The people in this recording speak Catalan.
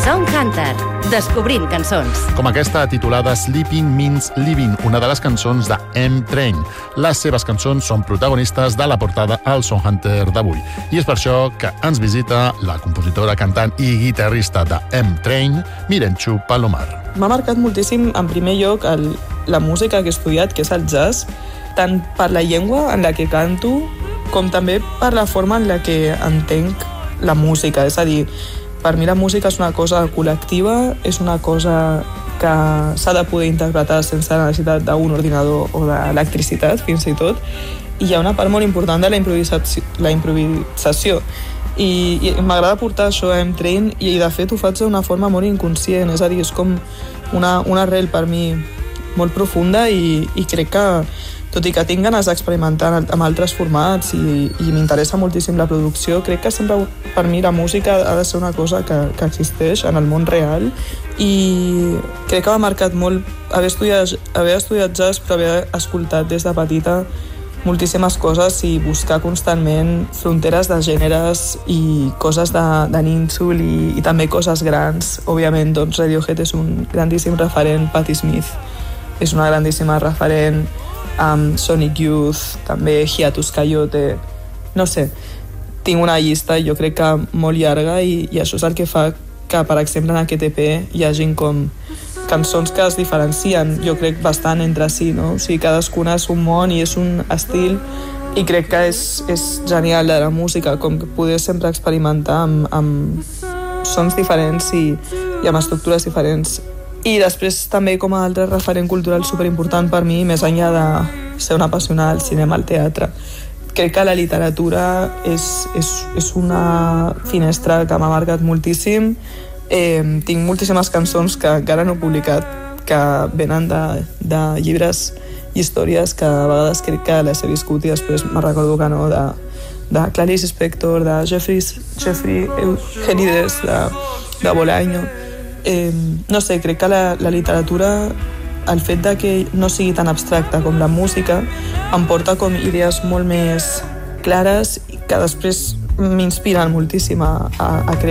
Songhunter, descobrint cançons. Com aquesta titulada Sleeping Means Living, una de les cançons de M-Train. Les seves cançons són protagonistes de la portada al Songhunter d'avui. I és per això que ens visita la compositora, cantant i guitarrista de M-Train, Mirenchu Palomar. M'ha marcat moltíssim, en primer lloc, la música que he estudiat, que és el jazz, tant per la llengua en la que canto, com també per la forma en la que entenc la música. És a dir, per mi la música és una cosa col·lectiva, és una cosa que s'ha de poder interpretar sense la necessitat d'un ordinador o d'electricitat, fins i tot, i hi ha una part molt important de la improvisació. I m'agrada portar això a M-Train i de fet ho faig d'una forma molt inconscient, és a dir, és com una arrel per mi molt profunda i crec que, tot i que tinc ganes d'experimentar amb altres formats i m'interessa moltíssim la producció, crec que sempre per mi la música ha de ser una cosa que existeix en el món real i crec que m'ha marcat molt haver estudiat jazz però haver escoltat des de petita moltíssimes coses i buscar constantment fronteres de gèneres i coses de nínxol i també coses grans. Òbviament, doncs, Radiohead és un grandíssim referent, Patti Smith és una grandíssima referent, Sonic Youth, també Hiatus Coyote, no sé, tinc una llista jo crec que molt llarga i això és el que fa que, per exemple, en aquest EP hi hagin com cançons que es diferencien, jo crec, bastant entre si, no? O sigui, cadascuna és un món i és un estil i crec que és genial de la música, com que poder sempre experimentar amb sons diferents i amb estructures diferents. I després també com a altre referent cultural superimportant per mi, més enllà de ser una apassionada del cinema, al teatre. Crec que la literatura és una finestra que m'ha marcat moltíssim. Tinc moltíssimes cançons que encara no he publicat que venen de llibres i històries que a vegades crec que les he viscut i després me'n recordo que no, de Clarice Lispector, de Jeffrey Eugenides, de Bolaño. No sé, crec que la literatura, el fet de que no sigui tan abstracta com la música, em porta com idees molt més clares i que després m'inspiren moltíssim a crear